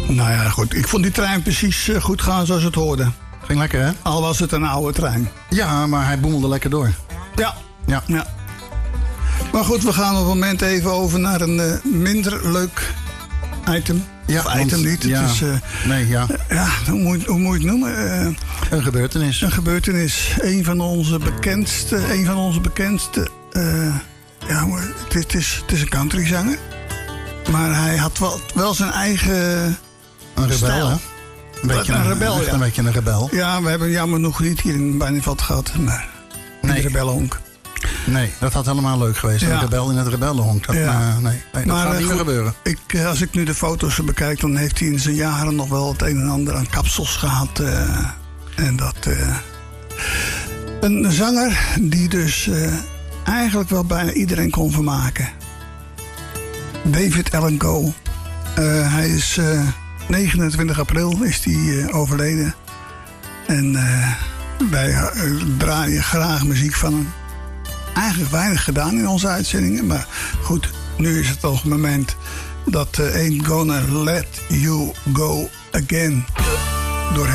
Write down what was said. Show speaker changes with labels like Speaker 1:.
Speaker 1: Nou ja, goed. Ik vond die trein precies goed gaan zoals het hoorde.
Speaker 2: Ging lekker, hè?
Speaker 1: Al was het een oude trein.
Speaker 2: Ja, maar hij boemelde lekker door.
Speaker 1: Ja.
Speaker 2: Ja.
Speaker 1: Maar goed, we gaan op het moment even over naar een minder leuk item.
Speaker 2: Ja,
Speaker 1: of item niet.
Speaker 2: Ja,
Speaker 1: het is, hoe moet je het noemen?
Speaker 2: Een gebeurtenis.
Speaker 1: Een gebeurtenis. Een van onze bekendste. Het is een countryzanger. Maar hij had wel zijn eigen
Speaker 2: Een rebel,
Speaker 1: stijl.
Speaker 2: hè? Een rebel, ja. Een beetje een rebel.
Speaker 1: Ja, we hebben jammer nog niet hier in Barneveld gehad. Maar in de rebellenhonk.
Speaker 2: Nee, dat had helemaal leuk geweest.
Speaker 1: Ja.
Speaker 2: Een rebel in het rebellenhonk. Dat, nee, dat gaat niet meer gebeuren.
Speaker 1: Als ik nu de foto's bekijk, dan heeft hij in zijn jaren nog wel het een en ander aan kapsels gehad. Een zanger die dus eigenlijk wel bijna iedereen kon vermaken. David Allan Coe. Hij is 29 april is hij overleden. En wij draaien graag muziek van hem. Eigenlijk weinig gedaan in onze uitzendingen. Maar goed, nu is het toch het moment dat Ain't Gonna Let You Go Again.